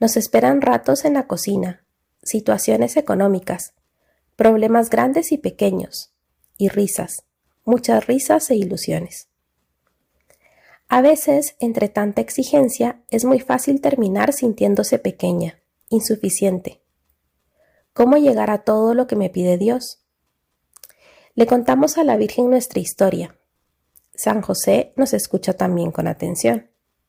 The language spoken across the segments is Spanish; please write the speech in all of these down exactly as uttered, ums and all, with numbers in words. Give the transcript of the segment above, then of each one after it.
Nos esperan ratos en la cocina, situaciones económicas, problemas grandes y pequeños, y risas, muchas risas e ilusiones. A veces, entre tanta exigencia, es muy fácil terminar sintiéndose pequeña, insuficiente. ¿Cómo llegar a todo lo que me pide Dios? Le contamos a la Virgen nuestra historia. San José nos escucha también con atención.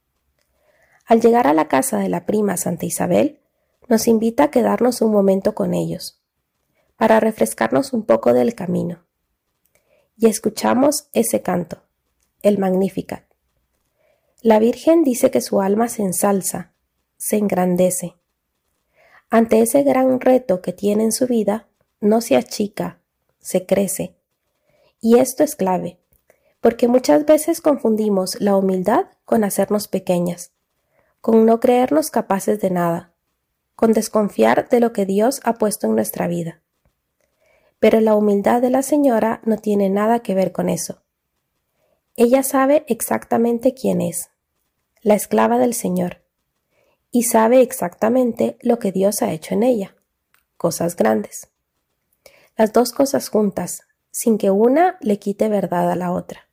Al llegar a la casa de la prima Santa Isabel, nos invita a quedarnos un momento con ellos, para refrescarnos un poco del camino. Y escuchamos ese canto, el Magnificat. La Virgen dice que su alma se ensalza, se engrandece. Ante ese gran reto que tiene en su vida, no se achica, se crece. Y esto es clave, porque muchas veces confundimos la humildad con hacernos pequeñas, con no creernos capaces de nada, con desconfiar de lo que Dios ha puesto en nuestra vida. Pero la humildad de la señora no tiene nada que ver con eso. Ella sabe exactamente quién es, la esclava del Señor, y sabe exactamente lo que Dios ha hecho en ella, cosas grandes. Las dos cosas juntas, sin que una le quite verdad a la otra.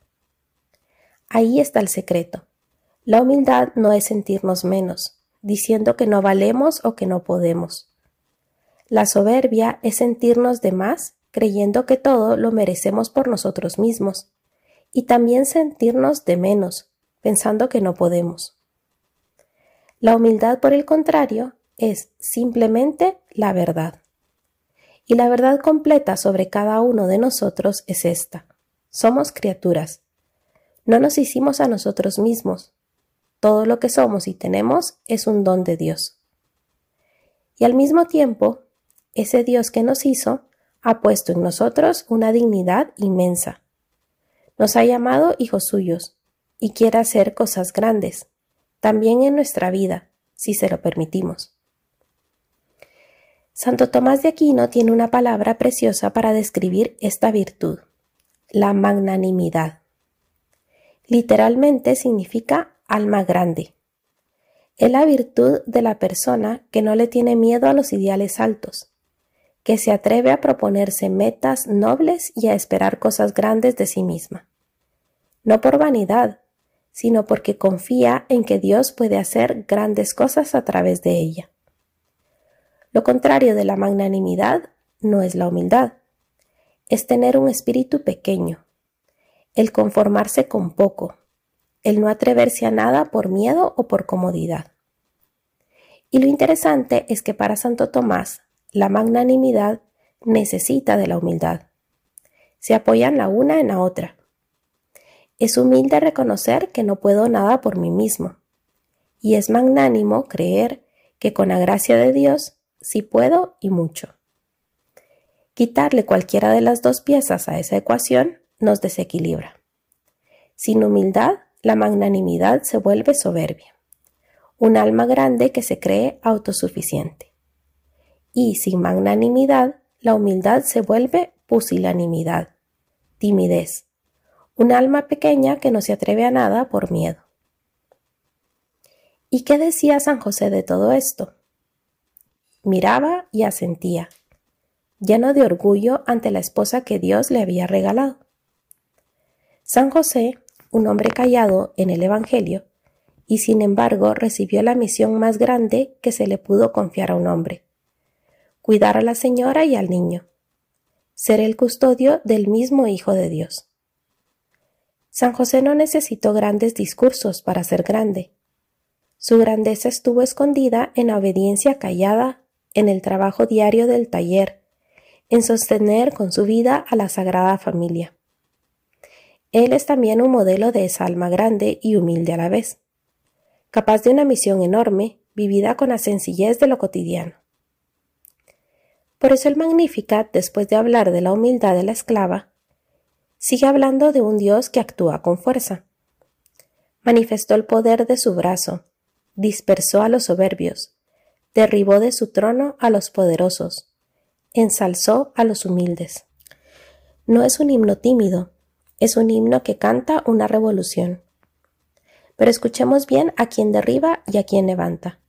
Ahí está el secreto. La humildad no es sentirnos menos, diciendo que no valemos o que no podemos. La soberbia es sentirnos de más, creyendo que todo lo merecemos por nosotros mismos, y también sentirnos de menos, pensando que no podemos. La humildad, por el contrario, es simplemente la verdad. Y la verdad completa sobre cada uno de nosotros es esta. Somos criaturas. No nos hicimos a nosotros mismos. Todo lo que somos y tenemos es un don de Dios. Y al mismo tiempo, ese Dios que nos hizo ha puesto en nosotros una dignidad inmensa. Nos ha llamado hijos suyos y quiere hacer cosas grandes, también en nuestra vida, si se lo permitimos. Santo Tomás de Aquino tiene una palabra preciosa para describir esta virtud, la magnanimidad. Literalmente significa alma grande. Es la virtud de la persona que no le tiene miedo a los ideales altos, que se atreve a proponerse metas nobles y a esperar cosas grandes de sí misma. No por vanidad, sino porque confía en que Dios puede hacer grandes cosas a través de ella. Lo contrario de la magnanimidad no es la humildad, es tener un espíritu pequeño, el conformarse con poco, el no atreverse a nada por miedo o por comodidad. Y lo interesante es que para Santo Tomás, la magnanimidad necesita de la humildad. Se apoyan la una en la otra. Es humilde reconocer que no puedo nada por mí mismo, y es magnánimo creer que con la gracia de Dios sí puedo y mucho. Quitarle cualquiera de las dos piezas a esa ecuación nos desequilibra. Sin humildad, la magnanimidad se vuelve soberbia, un alma grande que se cree autosuficiente. Y sin magnanimidad, la humildad se vuelve pusilanimidad, timidez, un alma pequeña que no se atreve a nada por miedo. ¿Y qué decía San José de todo esto? Miraba y asentía, lleno de orgullo ante la esposa que Dios le había regalado. San José, un hombre callado en el Evangelio, y sin embargo recibió la misión más grande que se le pudo confiar a un hombre: cuidar a la señora y al niño, ser el custodio del mismo Hijo de Dios. San José no necesitó grandes discursos para ser grande. Su grandeza estuvo escondida en la obediencia callada, en el trabajo diario del taller, en sostener con su vida a la Sagrada Familia. Él es también un modelo de esa alma grande y humilde a la vez, capaz de una misión enorme, vivida con la sencillez de lo cotidiano. Por eso el Magnificat, después de hablar de la humildad de la esclava, sigue hablando de un Dios que actúa con fuerza. Manifestó el poder de su brazo, dispersó a los soberbios, derribó de su trono a los poderosos, ensalzó a los humildes. No es un himno tímido, es un himno que canta una revolución. Pero escuchemos bien a quien derriba y a quien levanta.